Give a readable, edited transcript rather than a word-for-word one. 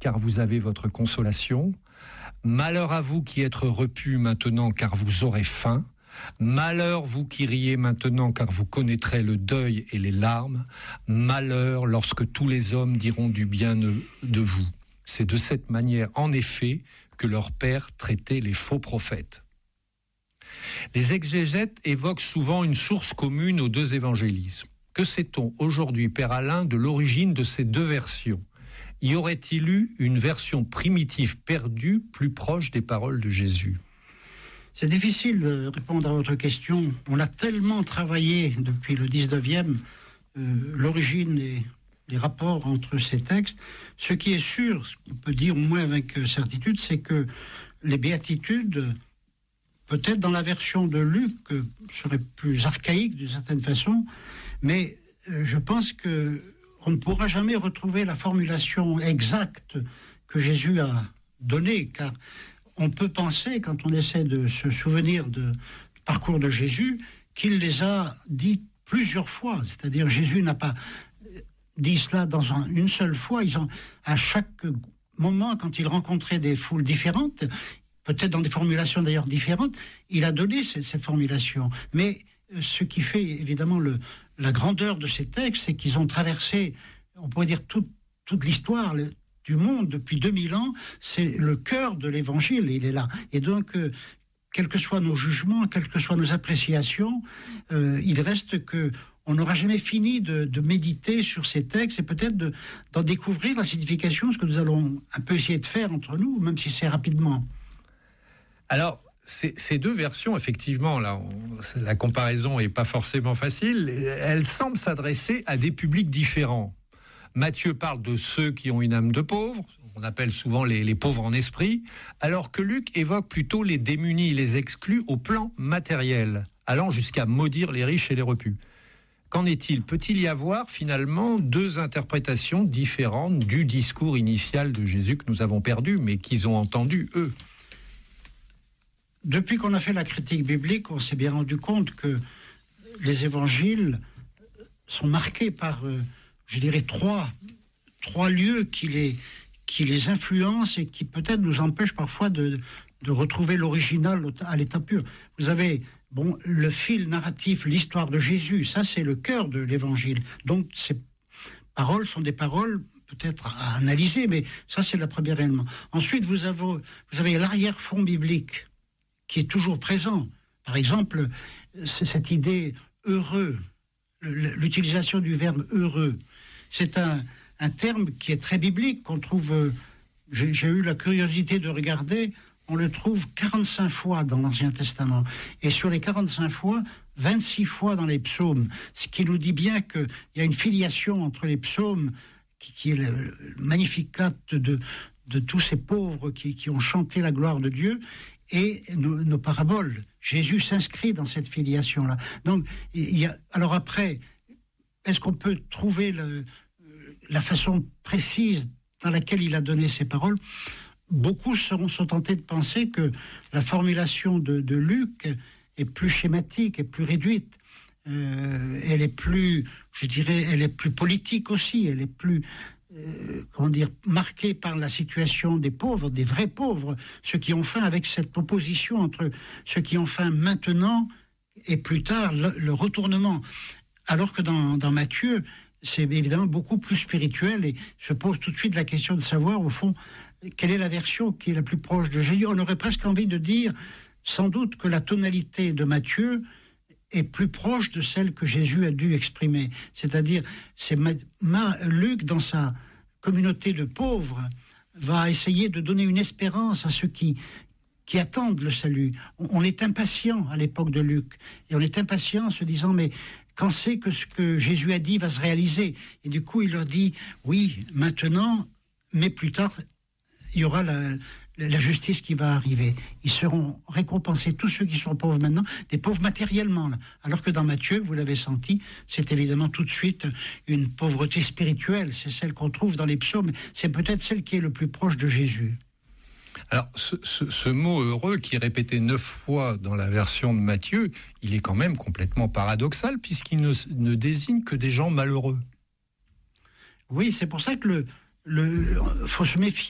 car vous avez votre consolation. Malheur à vous qui êtes repus maintenant, car vous aurez faim. Malheur vous qui riez maintenant, car vous connaîtrez le deuil et les larmes. Malheur lorsque tous les hommes diront du bien de vous. C'est de cette manière, en effet, que leur père traitait les faux prophètes. Les exégètes évoquent souvent une source commune aux deux évangélismes. Que sait-on aujourd'hui, Père Alain, de l'origine de ces deux versions ? Y aurait-il eu une version primitive perdue, plus proche des paroles de Jésus ? C'est difficile de répondre à votre question. On a tellement travaillé depuis le 19e, l'origine et les rapports entre ces textes. Ce qui est sûr, ce qu'on peut dire au moins avec certitude, c'est que les béatitudes, peut-être dans la version de Luc, seraient plus archaïques d'une certaine façon, mais je pense qu'on ne pourra jamais retrouver la formulation exacte que Jésus a donnée, car on peut penser, quand on essaie de se souvenir du parcours de Jésus, qu'il les a dit plusieurs fois. C'est-à-dire, Jésus n'a pas dit cela dans une seule fois. À chaque moment, quand il rencontrait des foules différentes, peut-être dans des formulations d'ailleurs différentes, il a donné cette formulation. Mais ce qui fait évidemment la grandeur de ces textes, c'est qu'ils ont traversé, on pourrait dire, toute l'histoire du monde depuis 2000 ans. C'est le cœur de l'évangile, il est là. Et donc, quels que soient nos jugements, quelles que soient nos appréciations, il reste que on n'aura jamais fini de méditer sur ces textes et peut-être d'en découvrir la signification, ce que nous allons un peu essayer de faire entre nous, même si c'est rapidement. Alors, ces deux versions, effectivement, là, la comparaison n'est pas forcément facile, elles semblent s'adresser à des publics différents. Matthieu parle de ceux qui ont une âme de pauvre, on appelle souvent les pauvres en esprit, alors que Luc évoque plutôt les démunis, les exclus au plan matériel, allant jusqu'à maudire les riches et les repus. Qu'en est-il ? Peut-il y avoir finalement deux interprétations différentes du discours initial de Jésus que nous avons perdu, mais qu'ils ont entendu, eux ? Depuis qu'on a fait la critique biblique, on s'est bien rendu compte que les évangiles sont marqués par, je dirais, trois lieux qui les influencent et qui peut-être nous empêchent parfois de retrouver l'original à l'état pur. Vous avez le fil narratif, l'histoire de Jésus, ça c'est le cœur de l'évangile. Donc ces paroles sont des paroles peut-être à analyser, mais ça c'est le premier élément. Ensuite, vous avez l'arrière-fond biblique qui est toujours présent. Par exemple, c'est cette idée heureux, l'utilisation du verbe heureux. C'est un terme qui est très biblique, qu'on trouve, j'ai eu la curiosité de regarder, on le trouve 45 fois dans l'Ancien Testament. Et sur les 45 fois, 26 fois dans les psaumes. Ce qui nous dit bien qu'il y a une filiation entre les psaumes, qui est le Magnificat de tous ces pauvres qui ont chanté la gloire de Dieu, et nos paraboles. Jésus s'inscrit dans cette filiation-là. Donc, alors après, est-ce qu'on peut trouver la façon précise dans laquelle il a donné ces paroles ? Beaucoup sont tentés de penser que la formulation de Luc est plus schématique, est plus réduite. Elle est plus, je dirais, elle est plus politique aussi. Elle est plus, marquée par la situation des pauvres, des vrais pauvres, ceux qui ont faim, avec cette opposition entre ceux qui ont faim maintenant et plus tard, le retournement. Alors que dans Matthieu, c'est évidemment beaucoup plus spirituel et se pose tout de suite la question de savoir, au fond, quelle est la version qui est la plus proche de Jésus. On aurait presque envie de dire, sans doute, que la tonalité de Matthieu est plus proche de celle que Jésus a dû exprimer. C'est-à-dire, Luc, dans sa communauté de pauvres, va essayer de donner une espérance à ceux qui attendent le salut. On est impatient à l'époque de Luc, et on est impatient en se disant, mais quand c'est que ce que Jésus a dit va se réaliser ? Et du coup, il leur dit, oui, maintenant, mais plus tard, il y aura la justice qui va arriver. Ils seront récompensés, tous ceux qui sont pauvres maintenant, des pauvres matériellement. Là. Alors que dans Matthieu, vous l'avez senti, c'est évidemment tout de suite une pauvreté spirituelle. C'est celle qu'on trouve dans les psaumes. C'est peut-être celle qui est le plus proche de Jésus. Alors, ce mot « heureux » qui est répété 9 fois dans la version de Matthieu, il est quand même complètement paradoxal, puisqu'il ne désigne que des gens malheureux. Oui, c'est pour ça que faut se méfier